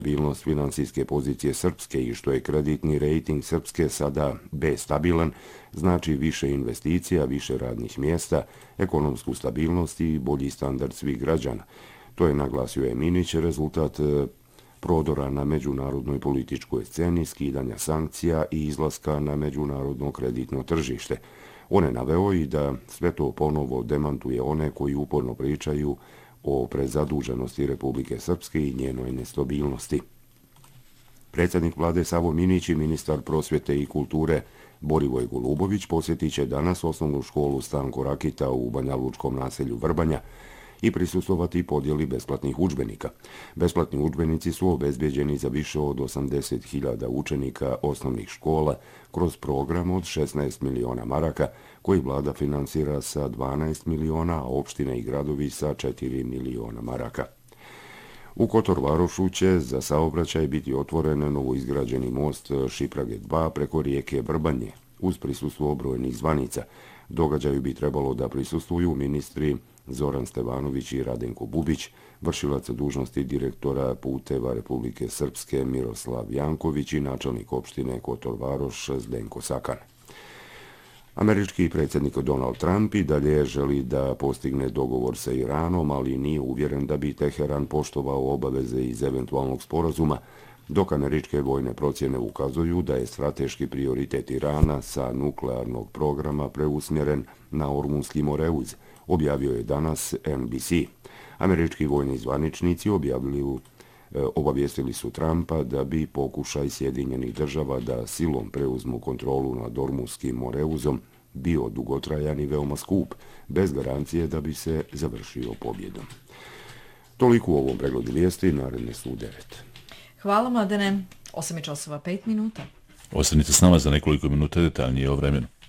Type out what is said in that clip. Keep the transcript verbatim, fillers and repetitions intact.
stabilnost financijske pozicije Srpske i što je kreditni rejting Srpske sada B stabilan, znači više investicija, više radnih mjesta, ekonomsku stabilnost i bolji standard svih građana. To je, naglasio Eminić, rezultat prodora na međunarodnoj političkoj sceni, skidanja sankcija i izlaska na međunarodno kreditno tržište. On je naveo i da sve to ponovo demantuje one koji uporno pričaju o prezaduženosti Republike Srpske i njenoj nestabilnosti. Predsjednik vlade Savo Minić i ministar prosvjete i kulture Borivoj Golubović posjetit će danas osnovnu školu Stanko Rakita u banjalučkom naselju Vrbanja i prisustvovati podjeli besplatnih udžbenika. Besplatni udžbenici su obezbeđeni za više od osamdeset hiljada učenika osnovnih škola kroz program od šesnaest miliona maraka koji vlada finansira sa dvanaest miliona, a opštine i gradovi sa četiri miliona maraka. U Kotor Varošu će za saobraćaj biti otvoren novoizgrađeni most Šiprage dva preko rijeke Vrbanje uz prisustvo brojnih zvanica. Događaju bi trebalo da prisustvuju ministri Zoran Stevanović i Radenko Bubić, vršilac dužnosti direktora puteva Republike Srpske Miroslav Janković i načelnik opštine Kotor Varoš Zdenko Sakan. Američki predsjednik Donald Trump i dalje želi da postigne dogovor sa Iranom, ali nije uvjeren da bi Teheran poštovao obaveze iz eventualnog sporazuma, dok američke vojne procjene ukazuju da je strateški prioritet Irana sa nuklearnog programa preusmjeren na Ormunski moreuz, objavio je danas N B C. Američki vojni zvaničnici objavili, obavijestili su Trumpa da bi pokušaj Sjedinjenih država da silom preuzmu kontrolu nad Ormunskim moreuzom bio dugotrajan i veoma skup, bez garancije da bi se završio pobjedom. Toliko u ovom pregledu vijesti, naredne su u devet. Hvala, Mladene. osam časova pet minuta. Ostanite s nama za nekoliko minuta detaljnije o vremenu.